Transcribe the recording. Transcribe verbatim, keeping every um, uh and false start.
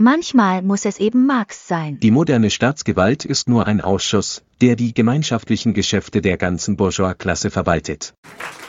Manchmal muss es eben Marx sein. Die moderne Staatsgewalt ist nur ein Ausschuss, der die gemeinschaftlichen Geschäfte der ganzen Bourgeois-Klasse verwaltet.